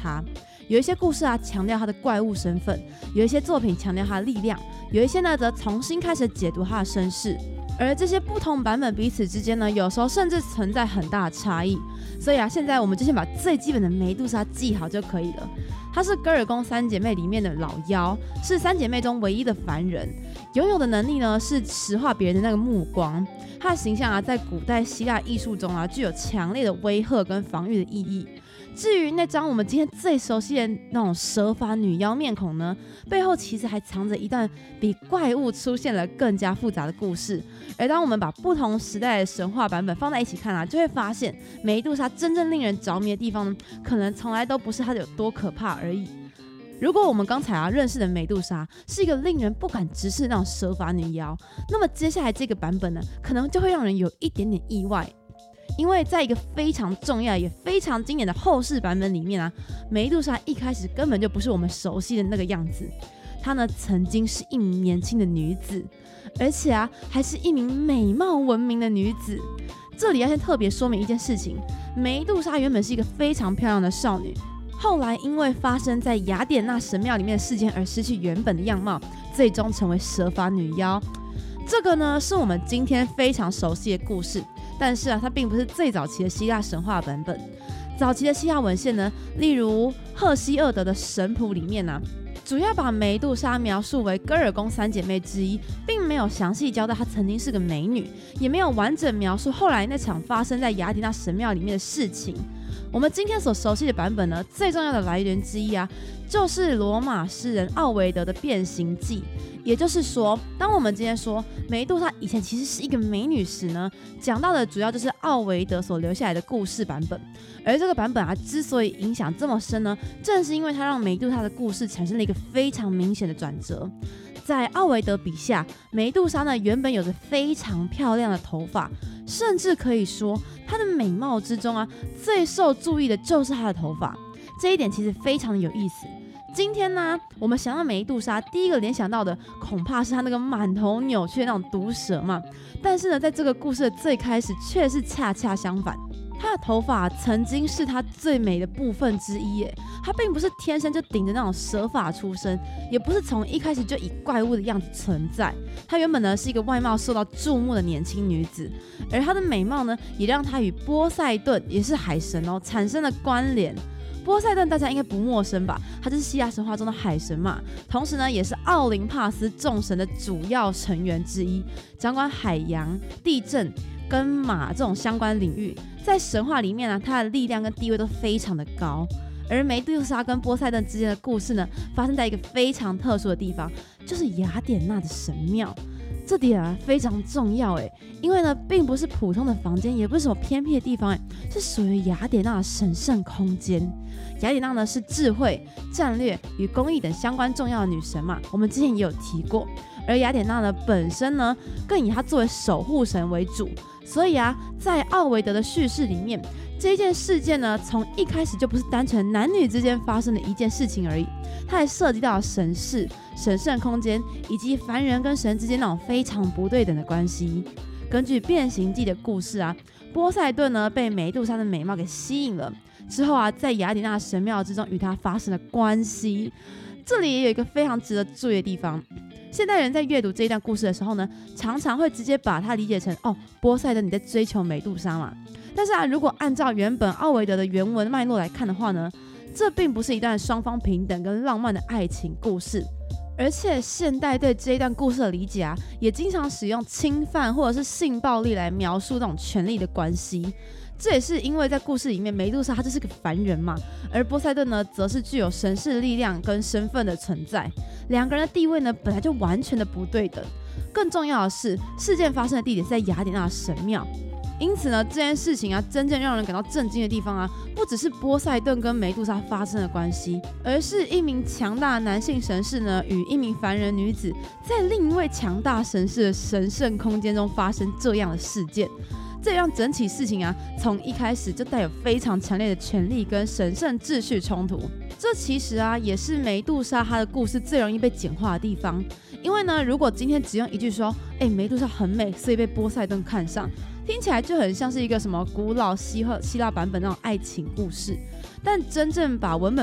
她。有一些故事啊强调她的怪物身份，有一些作品强调她的力量，有一些呢则重新开始解读她的身世。而这些不同版本彼此之间呢，有时候甚至存在很大的差异。所以啊，现在我们就先把最基本的梅杜莎记好就可以了。她是戈尔宫三姐妹里面的老妖，是三姐妹中唯一的凡人，拥有的能力呢是石化别人的那个目光。她的形象啊，在古代希腊艺术中啊，具有强烈的威吓跟防御的意义。至于那张我们今天最熟悉的那种蛇发女妖面孔呢，背后其实还藏着一段比怪物出现了更加复杂的故事。而当我们把不同时代的神话版本放在一起看啊，就会发现梅杜莎真正令人着迷的地方呢，可能从来都不是她有多可怕而已。如果我们刚才认识的梅杜莎是一个令人不敢直视的那种蛇发女妖，那么接下来这个版本呢，可能就会让人有一点点意外。因为在一个非常重要也非常经典的后世版本里面啊，梅杜莎一开始根本就不是我们熟悉的那个样子。她呢曾经是一名年轻的女子，而且啊还是一名美貌闻名的女子。这里要先特别说明一件事情，梅杜莎原本是一个非常漂亮的少女，后来因为发生在雅典娜神庙里面的事件而失去原本的样貌，最终成为蛇发女妖。这个呢是我们今天非常熟悉的故事，但是啊它并不是最早期的希腊神话版本。早期的希腊文献呢，例如赫西厄德的神谱里面啊，主要把梅杜莎描述为戈尔宫三姐妹之一，并没有详细交代她曾经是个美女，也没有完整描述后来那场发生在雅典娜神庙里面的事情。我们今天所熟悉的版本呢，最重要的来源之一啊，就是罗马诗人奥维德的《变形记》。也就是说，当我们今天说梅杜莎以前其实是一个美女时呢，讲到的主要就是奥维德所留下来的故事版本。而这个版本啊，之所以影响这么深呢，正是因为它让梅杜莎的故事产生了一个非常明显的转折。在奥维德笔下，梅杜莎呢原本有着非常漂亮的头发，甚至可以说她的美貌之中啊，最受注意的就是她的头发。这一点其实非常的有意思。今天呢，我们想到梅杜莎，第一个联想到的恐怕是她那个满头扭曲的那种毒蛇嘛。但是呢，在这个故事的最开始，却是恰恰相反。她的头发曾经是她最美的部分之一耶，她并不是天生就顶着那种蛇发出生，也不是从一开始就以怪物的样子存在。她原本呢是一个外貌受到注目的年轻女子，而她的美貌呢，也让她与波塞顿，也是海神哦，产生了关联。波塞顿大家应该不陌生吧，他就是希腊神话中的海神嘛，同时呢也是奥林帕斯众神的主要成员之一，掌管海洋、地震跟马这种相关领域。在神话里面啊，他的力量跟地位都非常的高。而梅杜莎跟波塞顿之间的故事呢，发生在一个非常特殊的地方，就是雅典娜的神庙。这点啊非常重要诶，因为呢并不是普通的房间，也不是什么偏僻的地方诶，是属于雅典娜的神圣空间。雅典娜呢是智慧、战略与公益等相关重要的女神嘛，我们之前也有提过。而雅典娜呢本身呢更以她作为守护神为主，所以啊在奥维德的叙事里面，这一件事件呢从一开始就不是单纯男女之间发生的一件事情而已，它还涉及到了神事、神圣空间以及凡人跟神之间那种非常不对等的关系。根据变形记的故事啊，波塞顿呢被梅杜莎的美貌给吸引了，之后啊在雅典娜神庙之中与她发生了关系。这里也有一个非常值得注意的地方，现代人在阅读这一段故事的时候呢，常常会直接把它理解成波塞顿你在追求梅杜莎嘛。但是啊，如果按照原本奥维德的原文脉络来看的话呢，这并不是一段双方平等跟浪漫的爱情故事。而且现代对这一段故事的理解啊，也经常使用侵犯或者是性暴力来描述那种权力的关系。这也是因为在故事里面，梅杜莎她就是个凡人嘛，而波塞顿呢，则是具有神式力量跟身份的存在。两个人的地位呢，本来就完全的不对等。更重要的是，事件发生的地点是在雅典娜的神庙。因此呢，这件事情啊，真正让人感到震惊的地方啊，不只是波塞顿跟梅杜莎发生的关系，而是一名强大的男性神士呢，与一名凡人女子在另一位强大神士的神圣空间中发生这样的事件。这也让整起事情啊，从一开始就带有非常强烈的权力跟神圣秩序冲突。这其实啊，也是梅杜莎她的故事最容易被简化的地方。因为呢，如果今天只用一句说，梅杜莎很美，所以被波塞顿看上，听起来就很像是一个什么古老希腊版本那种爱情故事。但真正把文本